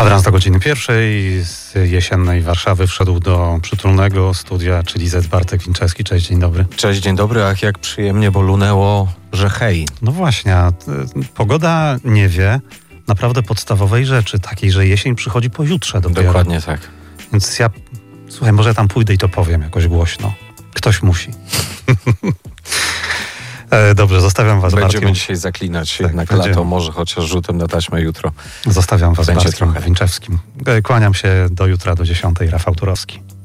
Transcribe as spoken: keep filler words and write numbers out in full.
Kwadrans do godziny pierwszej z jesiennej Warszawy wszedł do przytulnego studia, czyli Z. Bartek Winczewski. Cześć, dzień dobry. Cześć, dzień dobry. Ach, jak przyjemnie, bo lunęło, że hej. No właśnie, a, y, pogoda nie wie naprawdę podstawowej rzeczy, takiej, że jesień przychodzi pojutrze dopiero. Dokładnie tak. Więc ja, słuchaj, może ja tam pójdę i to powiem jakoś głośno. Ktoś musi. e, dobrze, zostawiam was. Będziemy Bartkiem. dzisiaj zaklinać Tak, jednak będziemy. lato, może chociaż rzutem na taśmę jutro. Zostawiam was Będzie Bartkiem trochę. Winczewskim. E, Kłaniam się do jutra, do dziesiątej. Rafał Turowski.